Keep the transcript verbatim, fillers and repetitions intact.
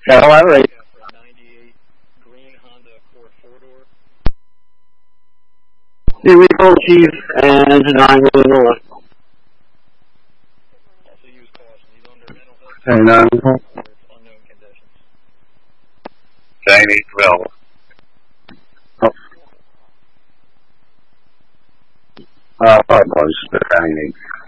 Cadillac rate. ninety-eight green Honda Accord four-door. Here we go, Chief, and nine Illinois. Also use caution. He's under mental health Hey, nine. or unknown conditions. Jamie, twelve. Uh, five boys, the training.